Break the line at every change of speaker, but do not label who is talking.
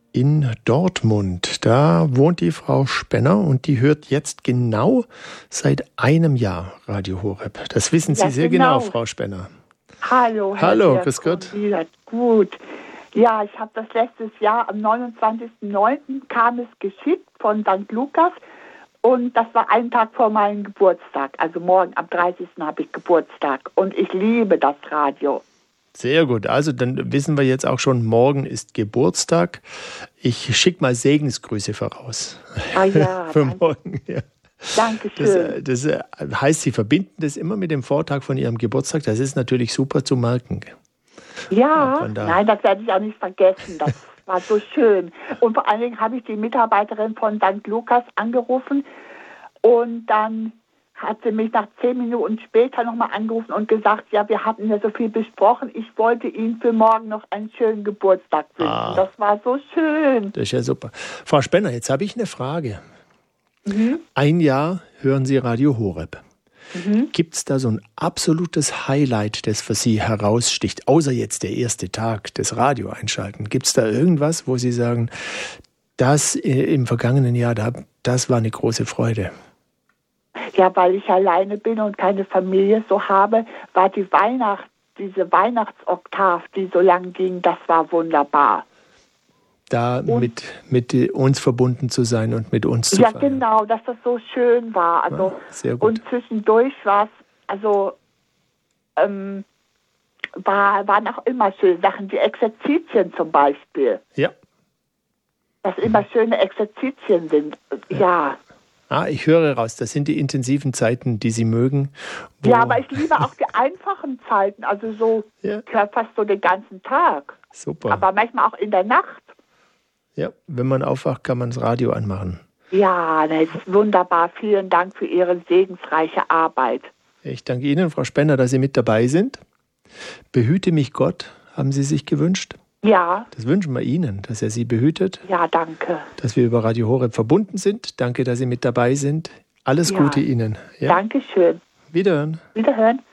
in Dortmund. Da wohnt die Frau Spenner und die hört jetzt genau seit einem Jahr Radio Horeb. Das wissen Sie sehr genau, Frau Spenner.
Hallo, Herr
Hallo, grüß Gott.
Gut. Ja, ich habe das letztes Jahr, am 29.09. kam es geschickt von St. Lukas und das war einen Tag vor meinem Geburtstag. Also morgen am 30. habe ich Geburtstag und ich liebe das Radio.
Sehr gut. Also dann wissen wir jetzt auch schon, morgen ist Geburtstag. Ich schicke mal Segensgrüße voraus.
Ah ja,
für morgen. Ja.
Dankeschön.
Das heißt, Sie verbinden das immer mit dem Vortag von Ihrem Geburtstag. Das ist natürlich super zu merken.
Ja, nein, das werde ich auch nicht vergessen. Das war so schön. Und vor allen Dingen habe ich die Mitarbeiterin von St. Lukas angerufen und dann hat sie mich nach 10 Minuten später nochmal angerufen und gesagt, ja, wir hatten ja so viel besprochen. Ich wollte Ihnen für morgen noch einen schönen Geburtstag wünschen. Das war so schön.
Das ist ja super. Frau Spenner, jetzt habe ich eine Frage. Ein Jahr hören Sie Radio Horeb. Gibt es da so ein absolutes Highlight, das für Sie heraussticht, außer jetzt der erste Tag des Radio einschalten? Gibt es da irgendwas, wo Sie sagen, das im vergangenen Jahr, das war eine große Freude?
Ja, weil ich alleine bin und keine Familie so habe, war diese Weihnachtsoktav, die so lang ging, das war wunderbar.
Da mit uns verbunden zu sein und mit uns zu feiern.
Ja, genau, dass das so schön war. Also,
sehr gut.
Und zwischendurch war es, also waren auch immer schöne Sachen, die Exerzitien zum Beispiel.
Ja.
Dass immer schöne Exerzitien sind, ja.
Ich höre raus, das sind die intensiven Zeiten, die Sie mögen.
Ja, aber ich liebe auch die einfachen Zeiten, also so fast so den ganzen Tag.
Super.
Aber manchmal auch in der Nacht.
Ja, wenn man aufwacht, kann man das Radio anmachen.
Ja, das ist wunderbar. Vielen Dank für Ihre segensreiche Arbeit.
Ich danke Ihnen, Frau Spenner, dass Sie mit dabei sind. Behüte mich Gott, haben Sie sich gewünscht?
Ja.
Das wünschen wir Ihnen, dass er Sie behütet.
Ja, danke.
Dass wir über Radio Horeb verbunden sind. Danke, dass Sie mit dabei sind. Alles Gute Ihnen.
Ja? Dankeschön.
Wiederhören.
Wiederhören.